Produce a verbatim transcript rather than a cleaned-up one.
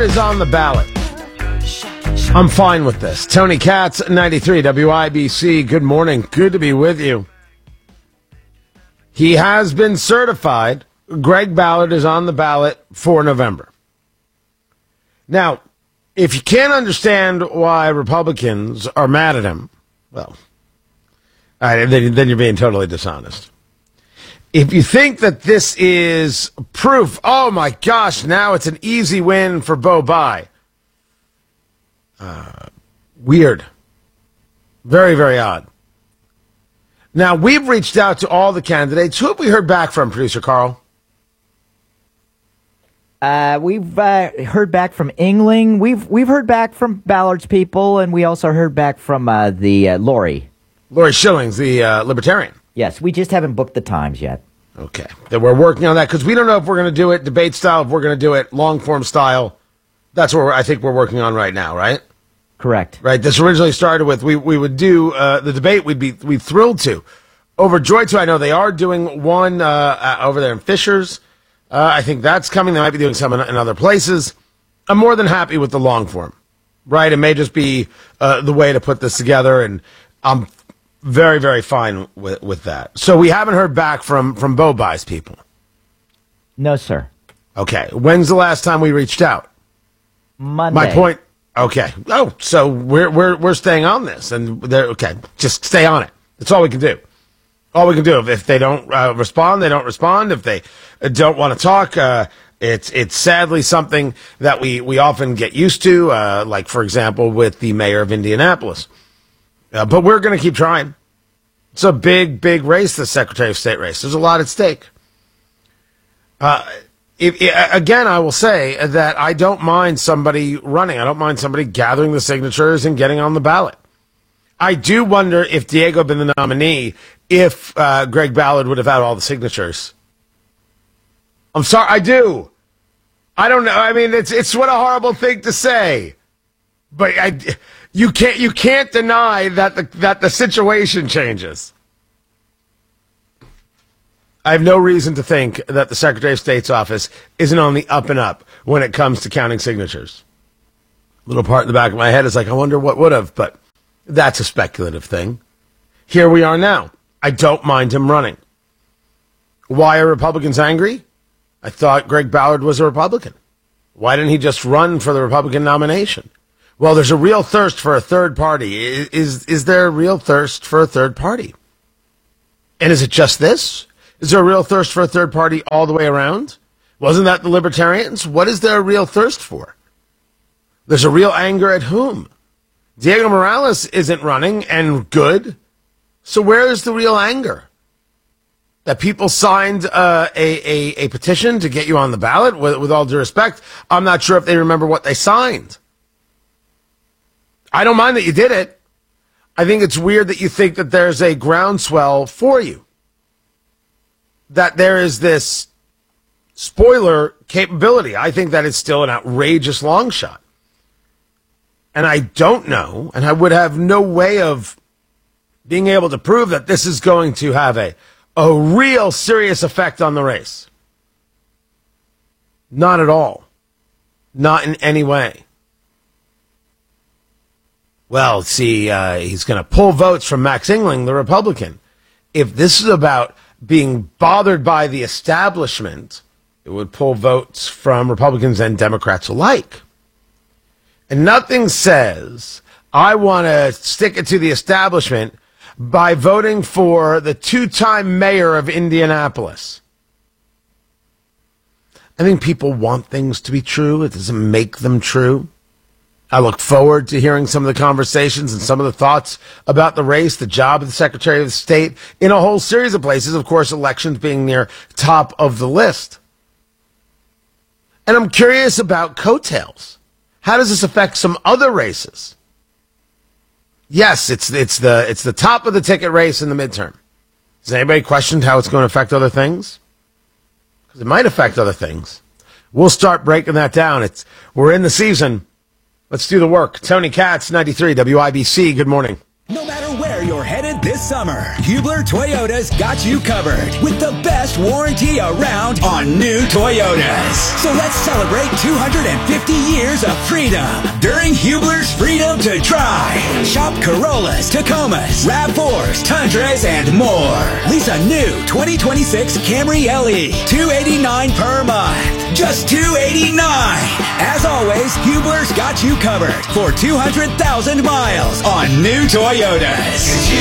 is on the ballot. I'm fine with this. Tony Katz, ninety-three W I B C. Good morning. Good to be with you. He has been certified. Greg Ballard is on the ballot for November. Now, if you can't understand why Republicans are mad at him, well, all right, then, then you're being totally dishonest. If you think that this is proof, oh my gosh, now it's an easy win for Bo Bai. Uh, weird. Very, very odd. Now, we've reached out to all the candidates. Who have we heard back from, Producer Carl? Uh, we've uh, heard back from Engling. We've we've heard back from Ballard's people, and we also heard back from uh, the uh, Lori. Lori Schillings, the uh, Libertarian. Yes, we just haven't booked the times yet. Okay. Then we're working on that because we don't know if we're going to do it debate style, if we're going to do it long form style. That's what we're, I think we're working on right now, right? Correct. Right. This originally started with we we would do uh, the debate. We'd be we thrilled to, overjoyed to. I know they are doing one uh, uh, over there in Fishers. Uh, I think that's coming. They might be doing some in, in other places. I'm more than happy with the long form. Right. It may just be uh, the way to put this together, and I'm very very fine with with that. So we haven't heard back from from Bo Bai's people. No, sir. Okay. When's the last time we reached out? Monday. My point. Okay. Oh, so we're we're we're staying on this, and they're okay. Just stay on it. That's all we can do. All we can do. If, if they don't uh, respond, they don't respond. If they uh, don't want to talk, uh, it's it's sadly something that we we often get used to. Uh, like for example, with the mayor of Indianapolis. Uh, but we're going to keep trying. It's a big big race, the Secretary of State race. There's a lot at stake. Uh, If, again, I will say that I don't mind somebody running. I don't mind somebody gathering the signatures and getting on the ballot. I do wonder if Diego had been the nominee, if uh, Greg Ballard would have had all the signatures. I'm sorry, I do. I don't know. I mean, it's it's what a horrible thing to say, but I, you can't you can't deny that the that the situation changes. I have no reason to think that the Secretary of State's office isn't on the up and up when it comes to counting signatures. Little part in the back of my head is like, I wonder what would have, but that's a speculative thing. Here we are now. I don't mind him running. Why are Republicans angry? I thought Greg Ballard was a Republican. Why didn't he just run for the Republican nomination? Well, there's a real thirst for a third party. Is, is, is there a real thirst for a third party? And is it just this? Is there a real thirst for a third party all the way around? Wasn't that the Libertarians? What is there a real thirst for? There's a real anger at whom? Diego Morales isn't running, and good. So where is the real anger? That people signed uh, a, a, a petition to get you on the ballot? With, with all due respect, I'm not sure if they remember what they signed. I don't mind that you did it. I think it's weird that you think that there's a groundswell for you. That there is this spoiler capability. I think that is still an outrageous long shot. And I don't know, and I would have no way of being able to prove that this is going to have a, a real serious effect on the race. Not at all. Not in any way. Well, see, uh, he's going to pull votes from Max Engling, the Republican. If this is about being bothered by the establishment, it would pull votes from Republicans and Democrats alike. And nothing says I want to stick it to the establishment by voting for the two-time mayor of Indianapolis. I think people want things to be true. It doesn't make them true. I look forward to hearing some of the conversations and some of the thoughts about the race, the job of the Secretary of State, in a whole series of places, of course, elections being near top of the list. And I'm curious about coattails. How does this affect some other races? Yes, it's it's the it's the top of the ticket race in the midterm. Has anybody questioned how it's going to affect other things? Because it might affect other things. We'll start breaking that down. It's we're in the season. Let's do the work. Tony Katz, ninety-three W I B C. Good morning. No matter where you're headed, this summer, Hubler Toyota's got you covered with the best warranty around on new Toyotas. So let's celebrate two hundred fifty years of freedom during Hubler's Freedom to Drive. Shop Corollas, Tacomas, RAV fours, Tundras, and more. Lease a new twenty twenty-six Camry L E, two hundred eighty-nine dollars per month. Just two hundred eighty-nine dollars. As always, Hubler's got you covered for two hundred thousand miles on new Toyotas.